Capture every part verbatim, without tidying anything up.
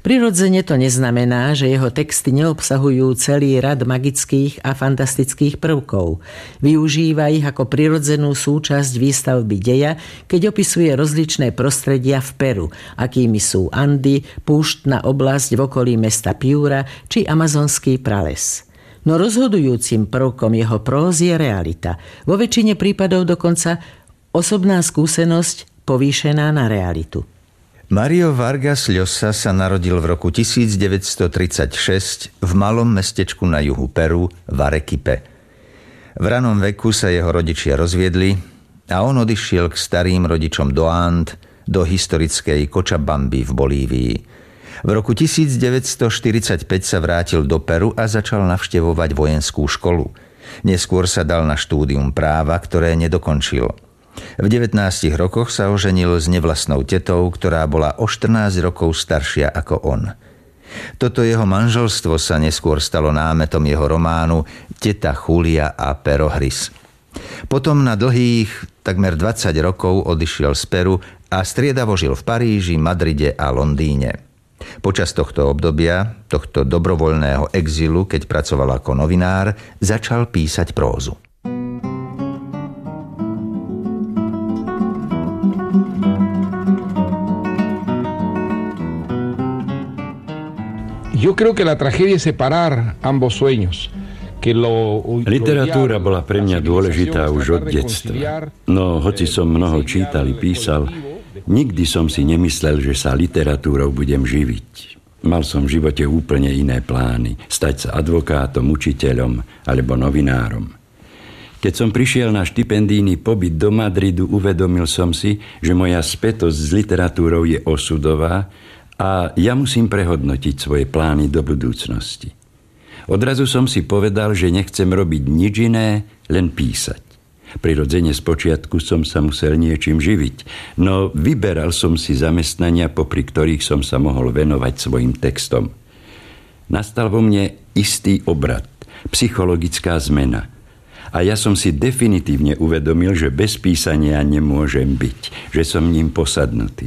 Prirodzene to neznamená, že jeho texty neobsahujú celý rad magických a fantastických prvkov. Využíva ich ako prirodzenú súčasť výstavby deja, keď opisuje rozličné prostredia v Peru, akými sú Andy, púštna oblasť v okolí mesta Piura či amazonský prales. No rozhodujúcim prvkom jeho prózy je realita. Vo väčšine prípadov dokonca osobná skúsenosť povýšená na realitu. Mario Vargas Llosa sa narodil v roku devätnásťstotridsaťšesť v malom mestečku na juhu Peru v Arequipe. V ranom veku sa jeho rodičia rozviedli a on odišiel k starým rodičom do And, do historickej Cochabamby v Bolívii. V roku devätnásťstoštyridsaťpäť sa vrátil do Peru a začal navštevovať vojenskú školu. Neskôr sa dal na štúdium práva, ktoré nedokončil. V devätnástich rokoch sa oženil s nevlastnou tetou, ktorá bola o štrnásť rokov staršia ako on. Toto jeho manželstvo sa neskôr stalo námetom jeho románu Teta Julia a Pero Hris. Potom na dlhých takmer dvadsať rokov odišiel z Peru a striedavo žil v Paríži, Madride a Londýne. Počas tohto obdobia, tohto dobrovoľného exilu, keď pracoval ako novinár, začal písať prózu. Yo creo que la tragedia es separar ambos sueños. Literatúra bola pre mňa dôležitá už od detstva. No hoci som mnoho čítal i písal, nikdy som si nemyslel, že sa literatúrou budem živiť. Mal som v živote úplne iné plány. Stať sa advokátom, učiteľom alebo novinárom. Keď som prišiel na štipendijný pobyt do Madridu, uvedomil som si, že moja spätosť s literatúrou je osudová a ja musím prehodnotiť svoje plány do budúcnosti. Odrazu som si povedal, že nechcem robiť nič iné, len písať. Prirodzene spočiatku som sa musel niečím živiť, no vyberal som si zamestnania, popri ktorých som sa mohol venovať svojim textom. Nastal vo mne istý obrad, psychologická zmena. A ja som si definitívne uvedomil, že bez písania nemôžem byť, že som ním posadnutý.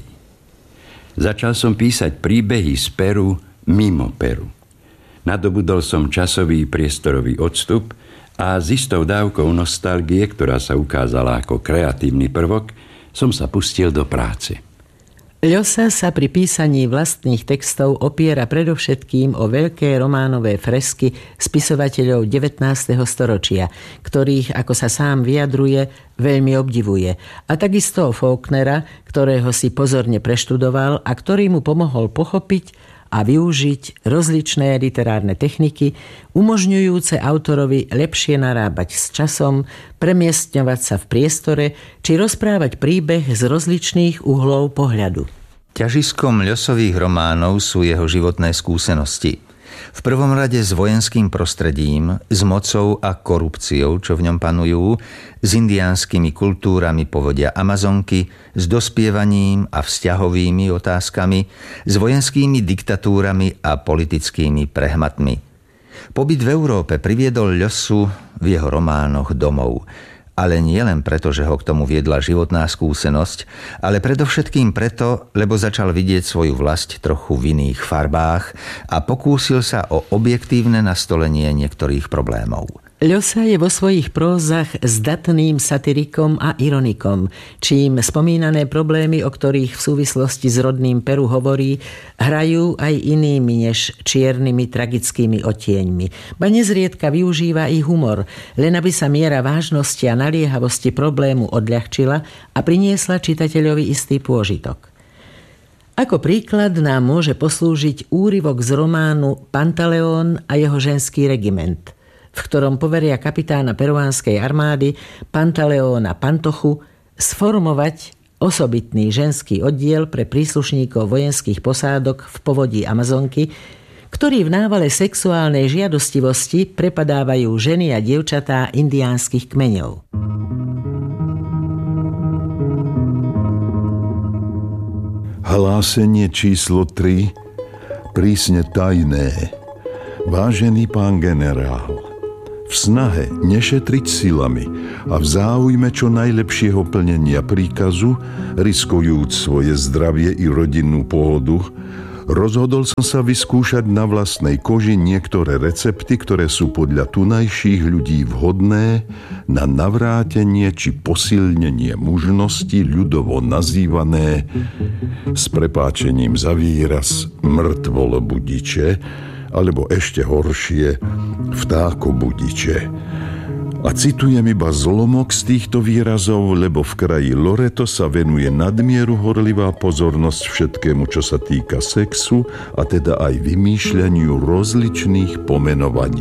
Začal som písať príbehy z Peru mimo Peru. Nadobudol som časový priestorový odstup a s istou dávkou nostalgie, ktorá sa ukázala ako kreatívny prvok, som sa pustil do práce. Llosa sa pri písaní vlastných textov opiera predovšetkým o veľké románové fresky spisovateľov devätnásteho storočia, ktorých, ako sa sám vyjadruje, veľmi obdivuje. A takisto o Faulknera, ktorého si pozorne preštudoval a ktorý mu pomohol pochopiť a využiť rozličné literárne techniky, umožňujúce autorovi lepšie narábať s časom, premiestňovať sa v priestore či rozprávať príbeh z rozličných uhlov pohľadu. Ťažiskom Llosových románov sú jeho životné skúsenosti. V prvom rade s vojenským prostredím, s mocou a korupciou, čo v ňom panujú, s indiánskymi kultúrami povodia Amazonky, s dospievaním a vzťahovými otázkami, s vojenskými diktatúrami a politickými prehmatmi. Pobyt v Európe priviedol Llosu v jeho románoch domov. Ale nie len preto, že ho k tomu viedla životná skúsenosť, ale predovšetkým preto, lebo začal vidieť svoju vlast trochu v iných farbách a pokúsil sa o objektívne nastolenie niektorých problémov. Llosa je vo svojich prózach zdatným satirikom a ironikom, čím spomínané problémy, o ktorých v súvislosti s rodným Peru hovorí, hrajú aj inými než čiernymi tragickými odtieňmi. Ba nezriedka využíva i humor, len aby sa miera vážnosti a naliehavosti problému odľahčila a priniesla čitateľovi istý pôžitok. Ako príklad nám môže poslúžiť úryvok z románu Pantaleón a jeho ženský regiment, v ktorom poveria kapitána peruánskej armády Pantaleóna Pantochu sformovať osobitný ženský oddiel pre príslušníkov vojenských posádok v povodí Amazonky, ktorí v návale sexuálnej žiadostivosti prepadávajú ženy a dievčatá indiánskych kmeňov. Hlásenie číslo tri, prísne tajné. Vážený pán generál, v snahe nešetriť silami a v záujme čo najlepšieho plnenia príkazu, riskujúc svoje zdravie i rodinnú pohodu, Rozhodol som sa vyskúšať na vlastnej koži niektoré recepty, ktoré sú podľa tunajších ľudí vhodné na navrátenie či posilnenie mužnosti, ľudovo nazývané, s prepáčením za výraz, mŕtvolobudiče, alebo ešte horšie, vtákobudiče. A citujem iba zlomok z týchto výrazov, lebo v kraji Loreto sa venuje nadmieru horlivá pozornosť všetkému, čo sa týka sexu, a teda aj vymýšľaniu rozličných pomenovaní.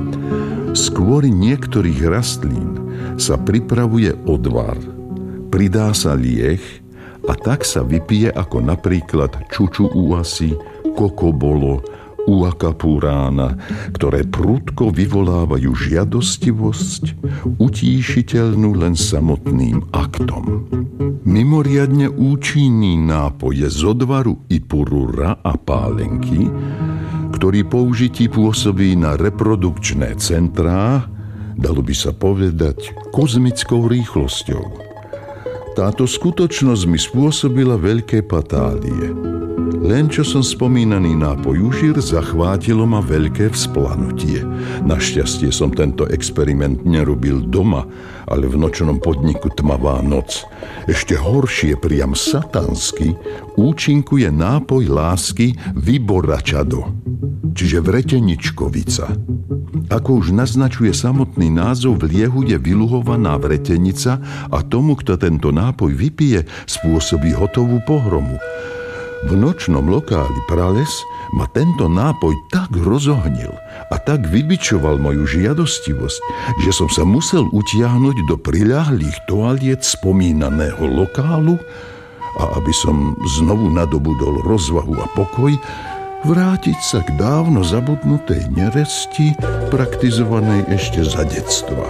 Z kôry niektorých rastlín sa pripravuje odvar, pridá sa lieh a tak sa vypije ako napríklad čuču uasi, kokobolo, uaka purána, ktoré prudko vyvolávajú žiadostivosť, utíšiteľnú len samotným aktom. Mimoriadne účinný nápoj je z odvaru ipurura a pálenky, ktorý použití pôsobí na reprodukčné centrá, dalo by sa povedať, kozmickou rýchlosťou. Táto skutočnosť mi spôsobila veľké patálie. Len čo som spomínaný nápoj užír, zachvátilo ma veľké vzplanutie. Našťastie som tento experiment nerobil doma, ale v nočnom podniku Tmavá noc. Ešte horšie, priam satansky, účinkuje nápoj lásky Vyboračado, čiže vreteničkovica. Ako už naznačuje samotný názov, v liehu je vyluhovaná vretenica a tomu, kto tento nápoj vypije, spôsobí hotovú pohromu. V nočnom lokáli Prales ma tento nápoj tak rozohnil a tak vybičoval moju žiadostivosť, že som sa musel utiahnuť do priľahlých toaliet spomínaného lokálu a aby som znovu nadobudol rozvahu a pokoj, vrátiť sa k dávno zabudnutej neresti, praktizovanej ešte za detstva.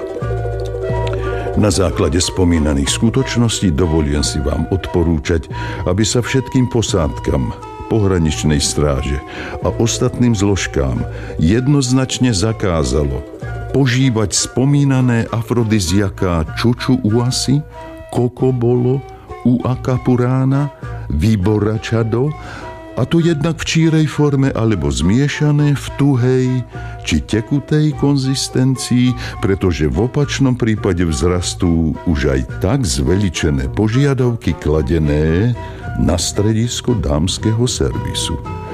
Na základe spomínaných skutočností dovolím si vám odporúčať, aby sa všetkým posádkam pohraničnej stráže a ostatným zložkám jednoznačne zakázalo požívať spomínané afrodiziaká čuču uasi, kokobolo, uaka purána, vyboračado, a to jednak v čírej forme alebo zmiešané v tuhej či tekutej konzistencii, pretože v opačnom prípade vzrastú už aj tak zveličené požiadavky kladené na stredisko dámskeho servisu.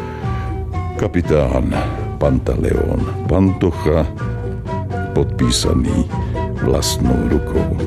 Kapitán Pantaleón Pantocha, podpísaný vlastnou rukou.